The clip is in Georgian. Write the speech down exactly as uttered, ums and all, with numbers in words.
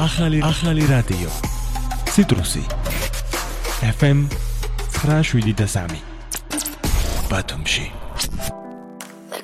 ახალი ახალი რადიო ციტრუსი ეფ ემ ცხრა შვიდი და სამი ბათუმში.